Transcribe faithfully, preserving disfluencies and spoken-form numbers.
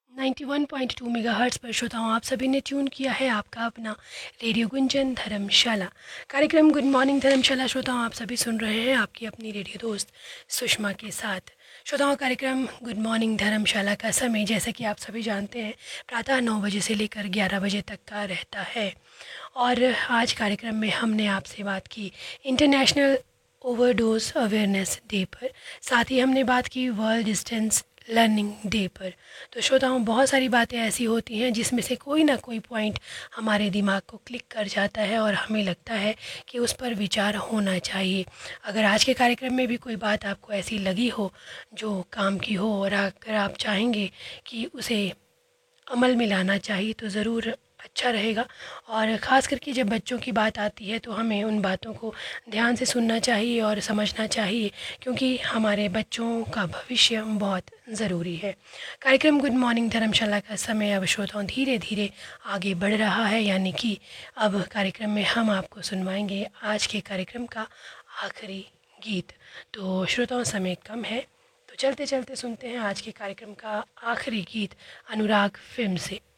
Ninety one point two megahertz पर श्रोताओं आप सभी ने ट्यून किया है आपका अपना रेडियो गुंजन धर्मशाला कार्यक्रम गुड मॉर्निंग धर्मशाला। श्रोताओं आप सभी सुन रहे हैं आपकी अपनी रेडियो दोस्त सुषमा के साथ। श्रोताओं कार्यक्रम गुड मॉर्निंग धर्मशाला का समय जैसा कि आप सभी जानते हैं प्रातः नौ बजे से लेकर ग्यारह बजे तक का रहता है। और आज कार्यक्रम में हमने आपसे बात की इंटरनेशनल ओवरडोज अवेयरनेस डे पर, साथ ही हमने बात की वर्ल्ड डिस्टेंस लर्निंग डे पर। तो श्रोताओं बहुत सारी बातें ऐसी होती हैं जिसमें से कोई ना कोई पॉइंट हमारे दिमाग को क्लिक कर जाता है और हमें लगता है कि उस पर विचार होना चाहिए। अगर आज के कार्यक्रम में भी कोई बात आपको ऐसी लगी हो जो काम की हो और अगर आप चाहेंगे कि उसे अमल में लाना चाहिए तो ज़रूर अच्छा रहेगा। और ख़ास करके जब बच्चों की बात आती है तो हमें उन बातों को ध्यान से सुनना चाहिए और समझना चाहिए, क्योंकि हमारे बच्चों का भविष्य बहुत ज़रूरी है। कार्यक्रम गुड मॉर्निंग धर्मशाला का समय अब श्रोताओं धीरे धीरे आगे बढ़ रहा है, यानी कि अब कार्यक्रम में हम आपको सुनवाएंगे आज के कार्यक्रम का आखिरी गीत। तो श्रोताओं समय कम है तो चलते चलते सुनते हैं आज के कार्यक्रम का आखिरी गीत अनुराग फिल्म से।